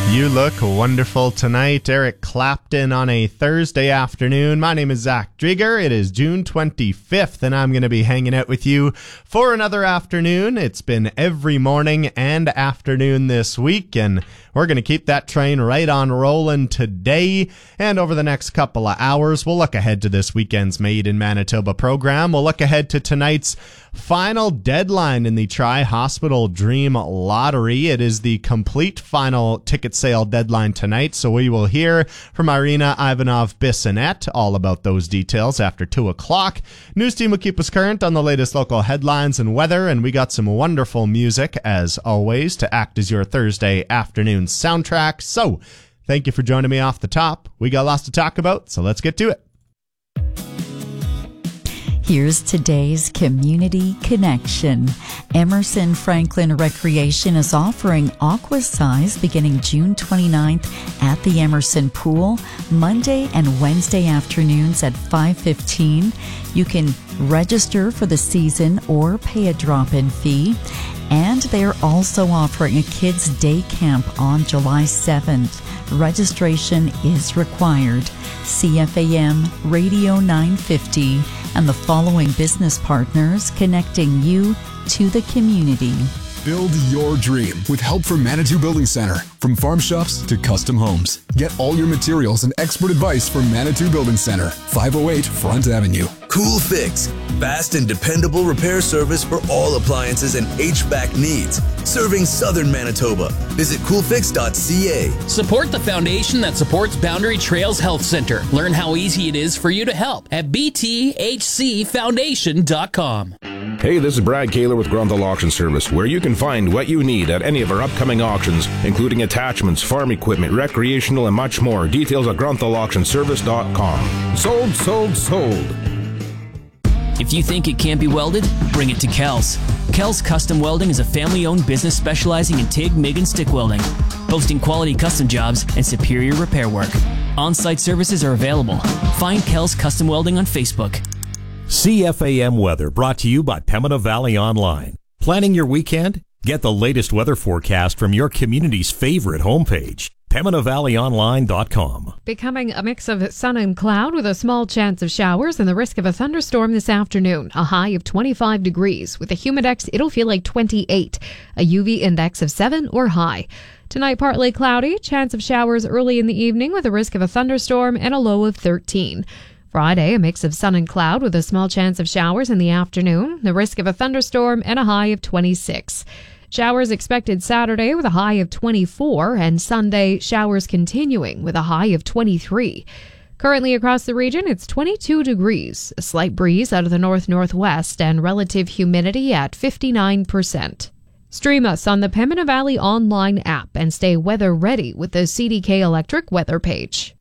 You look wonderful tonight. Eric Clapton on a Thursday afternoon. My name is Zach Drieger. It is June 25th, and I'm going to be hanging out with you for another afternoon. It's been every morning and afternoon this week, and we're going to keep that train right on rolling today. And over the next couple of hours, we'll look ahead to this weekend's Made in Manitoba program. We'll look ahead to tonight's final deadline in the Tri-Hospital Dream Lottery. It is the complete final ticket sale deadline tonight, so we will hear from Irina Ivanov-Bissonnette all about those details after 2 o'clock. News team will keep us current on the latest local headlines and weather, and we got some wonderful music, as always, to act as your Thursday afternoon soundtrack. So, thank you for joining me off the top. We got lots to talk about, so let's get to it. Here's today's Community Connection. Emerson Franklin Recreation is offering Aquasize beginning June 29th at the Emerson Pool, Monday and Wednesday afternoons at 5:15. You can register for the season or pay a drop-in fee. And they're also offering a kids' day camp on July 7th. Registration is required. CFAM Radio 950 and the following business partners connecting you to the community. Build your dream with help from Manitou Building Center. From farm shops to custom homes. Get all your materials and expert advice from Manitou Building Center, 508 Front Avenue. Cool Fix, fast and dependable repair service for all appliances and HVAC needs. Serving Southern Manitoba. Visit coolfix.ca. Support the foundation that supports Boundary Trails Health Center. Learn how easy it is for you to help at bthcfoundation.com. Hey, this is Brad Kaler with Grunthal Auction Service, where you can find what you need at any of our upcoming auctions, including attachments, farm equipment, recreational, and much more. Details at grunthal.auctionservice.com. Sold, sold, sold. If you think it can't be welded, bring it to Kells. Kells Custom Welding is a family-owned business specializing in TIG, MIG, and stick welding, boasting quality custom jobs and superior repair work. On-site services are available. Find Kells Custom Welding on Facebook. CFAM Weather, brought to you by Pembina Valley Online. Planning your weekend? Get the latest weather forecast from your community's favorite homepage, PembinaValleyOnline.com. Becoming a mix of sun and cloud with a small chance of showers and the risk of a thunderstorm this afternoon. A high of 25 degrees. With a humidex, it'll feel like 28. A UV index of 7 or high. Tonight, partly cloudy. Chance of showers early in the evening with a risk of a thunderstorm and a low of 13. Friday, a mix of sun and cloud with a small chance of showers in the afternoon. The risk of a thunderstorm and a high of 26. Showers expected Saturday with a high of 24, and Sunday, showers continuing with a high of 23. Currently across the region, it's 22 degrees, a slight breeze out of the north-northwest, and relative humidity at 59%. Stream us on the Pembina Valley Online app and stay weather ready with the CDK Electric weather page.